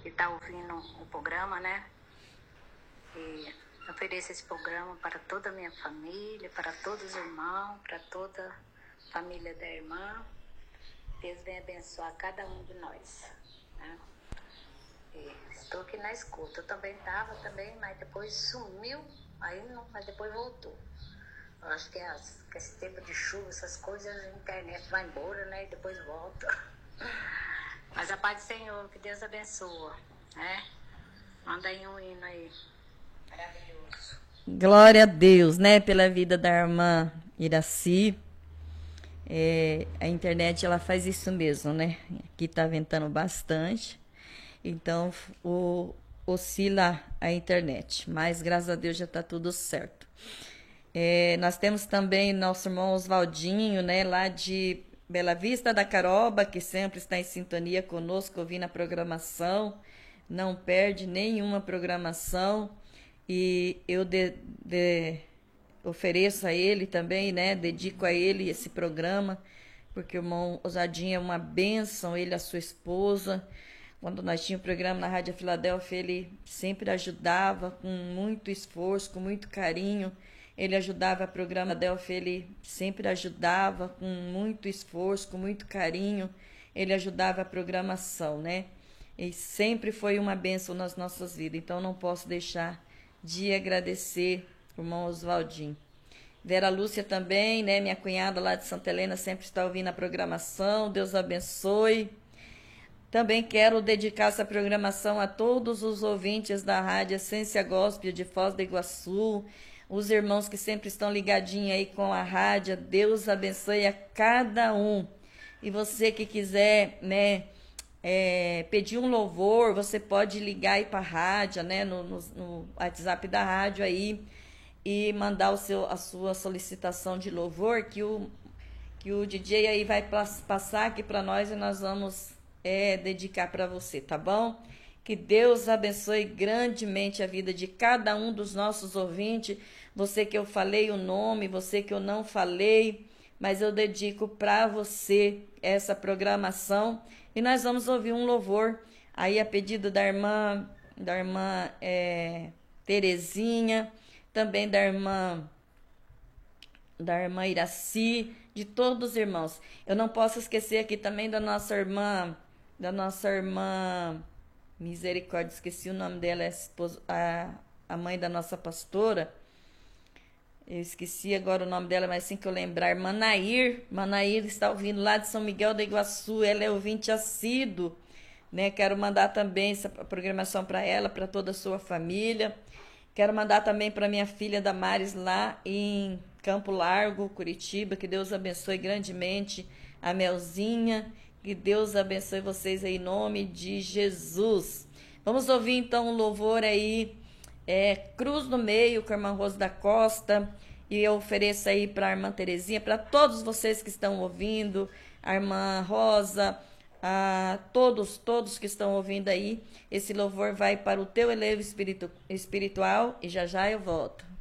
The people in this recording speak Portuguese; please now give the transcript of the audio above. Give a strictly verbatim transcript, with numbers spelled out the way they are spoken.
que está ouvindo o programa, né? E ofereço esse programa para toda a minha família, para todos os irmãos, para toda a família da irmã. Deus venha abençoar cada um de nós, né? E estou aqui na escuta. Eu também estava também, mas depois sumiu, aí não, mas depois voltou. Eu acho que, as, que esse tempo de chuva, essas coisas, a internet vai embora, né? E depois volta. Mas a paz do Senhor, que Deus abençoa, né? Manda aí um hino aí. Maravilhoso. Glória a Deus, né? Pela vida da irmã Iraci. É, a internet, ela faz isso mesmo, né? Aqui tá ventando bastante. Então, o, oscila a internet. Mas, graças a Deus, já tá tudo certo. É, nós temos também nosso irmão Oswaldinho, né? Lá de Bela Vista da Caroba, que sempre está em sintonia conosco, ouvindo a programação. Não perde nenhuma programação. E eu de, de, ofereço a ele também, né? Dedico a ele esse programa, porque o irmão Oswaldinho é uma bênção, ele e a sua esposa. Quando nós tínhamos o programa na Rádio Filadélfia, ele sempre ajudava com muito esforço, com muito carinho. Ele ajudava a programa Filadélfia, ele sempre ajudava com muito esforço, com muito carinho. Ele ajudava a programação, né? E sempre foi uma bênção nas nossas vidas. Então, não posso deixar de agradecer o irmão Oswaldinho. Vera Lúcia também, né? Minha cunhada lá de Santa Helena, sempre está ouvindo a programação. Deus abençoe. Também quero dedicar essa programação a todos os ouvintes da Rádio Essência Gospel de Foz do Iguaçu, os irmãos que sempre estão ligadinhos aí com a rádio. Deus abençoe a cada um. E você que quiser, né, é, pedir um louvor, você pode ligar aí para a rádio, né, no, no, no WhatsApp da rádio aí, e mandar o seu, a sua solicitação de louvor, que o, que o D J aí vai passar aqui para nós e nós vamos é, dedicar para você, tá bom? Que Deus abençoe grandemente a vida de cada um dos nossos ouvintes. Você que eu falei o nome, você que eu não falei, mas eu dedico para você essa programação. E nós vamos ouvir um louvor aí a pedido da irmã, da irmã é, Terezinha, também da irmã, da irmã Iraci, de todos os irmãos. Eu não posso esquecer aqui também da nossa irmã, da nossa irmã, misericórdia, esqueci o nome dela, a, a mãe da nossa pastora. Eu esqueci agora o nome dela, mas assim que eu lembrar, irmã Nair. Irmã Nair está ouvindo lá de São Miguel do Iguaçu, ela é ouvinte assíduo, né? Quero mandar também essa programação para ela, para toda a sua família. Quero mandar também para minha filha Damares lá em Campo Largo, Curitiba. Que Deus abençoe grandemente a Melzinha. Que Deus abençoe vocês aí em nome de Jesus. Vamos ouvir então um louvor aí, é, Cruz no Meio, com a irmã Rosa da Costa. E eu ofereço aí para a irmã Terezinha, para todos vocês que estão ouvindo, a irmã Rosa, a todos, todos que estão ouvindo aí. Esse louvor vai para o teu elevo espiritu, espiritual e já já eu volto.